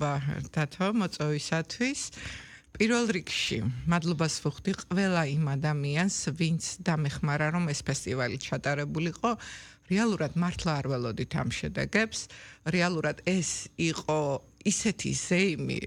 მადლობა დათო მოწვევისათვის. პირველ რიგში მადლობას ვუხდი ყველა იმ ადამიანს, ვინც დამეხმარა, რომ ეს ფესტივალი ჩატარებულიყო. რეალურად მართლა არ ველოდით ამ შედეგებს. რეალურად ეს იყო ისეთი ზეიმი,